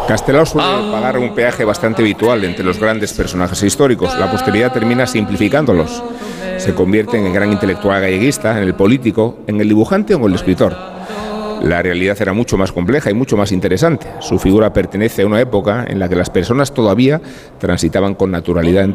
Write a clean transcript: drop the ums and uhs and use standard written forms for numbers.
Castelao suele pagar un peaje bastante habitual entre los grandes personajes históricos. La posteridad termina simplificándolos. Se convierten en gran intelectual galleguista, en el político, en el dibujante o en el escritor. La realidad era mucho más compleja y mucho más interesante. Su figura pertenece a una época en la que las personas todavía transitaban con naturalidad